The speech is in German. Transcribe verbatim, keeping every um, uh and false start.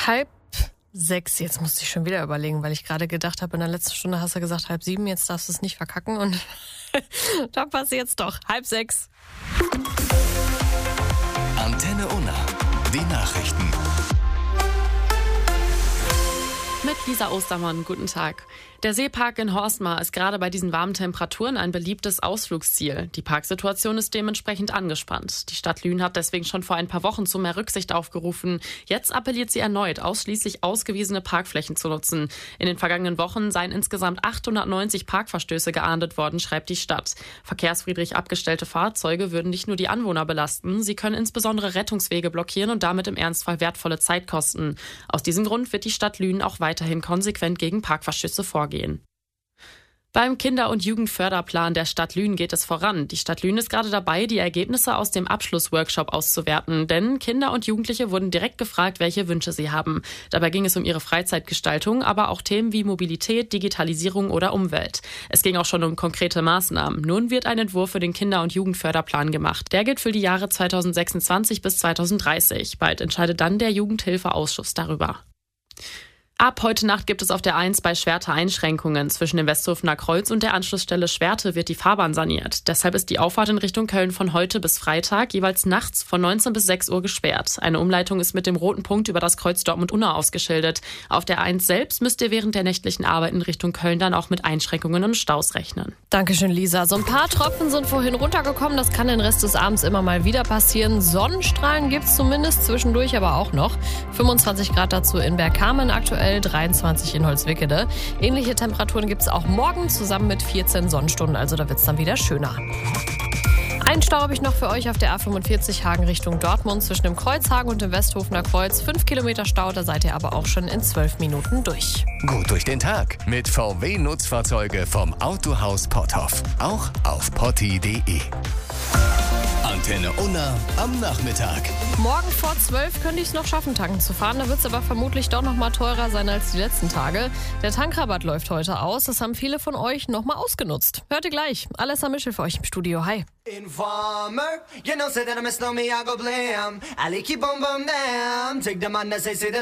Halb sechs, jetzt musste ich schon wieder überlegen, weil ich gerade gedacht habe, in der letzten Stunde hast du gesagt halb sieben, jetzt darfst du es nicht verkacken und da passiert es doch. Halb sechs. Antenne Unna, die Nachrichten. Mit Lisa Ostermann, guten Tag. Der Seepark in Horstmar ist gerade bei diesen warmen Temperaturen ein beliebtes Ausflugsziel. Die Parksituation ist dementsprechend angespannt. Die Stadt Lünen hat deswegen schon vor ein paar Wochen zu mehr Rücksicht aufgerufen. Jetzt appelliert sie erneut, ausschließlich ausgewiesene Parkflächen zu nutzen. In den vergangenen Wochen seien insgesamt achthundertneunzig Parkverstöße geahndet worden, schreibt die Stadt. Verkehrswidrig abgestellte Fahrzeuge würden nicht nur die Anwohner belasten, sie können insbesondere Rettungswege blockieren und damit im Ernstfall wertvolle Zeit kosten. Aus diesem Grund wird die Stadt Lünen auch weiterhin konsequent gegen Parkverstöße vorgehen. Beim Kinder- und Jugendförderplan der Stadt Lünen geht es voran. Die Stadt Lünen ist gerade dabei, die Ergebnisse aus dem Abschlussworkshop auszuwerten. Denn Kinder und Jugendliche wurden direkt gefragt, welche Wünsche sie haben. Dabei ging es um ihre Freizeitgestaltung, aber auch Themen wie Mobilität, Digitalisierung oder Umwelt. Es ging auch schon um konkrete Maßnahmen. Nun wird ein Entwurf für den Kinder- und Jugendförderplan gemacht. Der gilt für die Jahre zweitausendsechsundzwanzig bis zweitausenddreißig. Bald entscheidet dann der Jugendhilfeausschuss darüber. Ab heute Nacht gibt es auf der eins bei Schwerte Einschränkungen. Zwischen dem Westhofener Kreuz und der Anschlussstelle Schwerte wird die Fahrbahn saniert. Deshalb ist die Auffahrt in Richtung Köln von heute bis Freitag jeweils nachts von neunzehn bis sechs Uhr gesperrt. Eine Umleitung ist mit dem roten Punkt über das Kreuz Dortmund-Unna ausgeschildert. Auf der eins selbst müsst ihr während der nächtlichen Arbeit in Richtung Köln dann auch mit Einschränkungen und Staus rechnen. Dankeschön, Lisa. So ein paar Tropfen sind vorhin runtergekommen. Das kann den Rest des Abends immer mal wieder passieren. Sonnenstrahlen gibt es zumindest zwischendurch aber auch noch. fünfundzwanzig Grad dazu in Bergkamen aktuell, dreiundzwanzig in Holzwickede. Ähnliche Temperaturen gibt es auch morgen zusammen mit vierzehn Sonnenstunden. Also da wird es dann wieder schöner. Einen Stau habe ich noch für euch auf der A fünfundvierzig Hagen Richtung Dortmund zwischen dem Kreuzhagen und dem Westhofener Kreuz. Fünf Kilometer Stau, da seid ihr aber auch schon in zwölf Minuten durch. Gut durch den Tag mit V W-Nutzfahrzeuge vom Autohaus Potthoff. Auch auf potti punkt de. Antenne Unna am Nachmittag. Morgen vor zwölf könnte ich es noch schaffen, tanken zu fahren. Da wird es aber vermutlich doch noch mal teurer sein als die letzten Tage. Der Tankrabatt läuft heute aus. Das haben viele von euch noch mal ausgenutzt. Hört ihr gleich. Alessa Mischel für euch im Studio. Hi. Informer, you know, say that I'm a snowman, I go blam. I like you, boom, boom, damn. Take the man that say, say that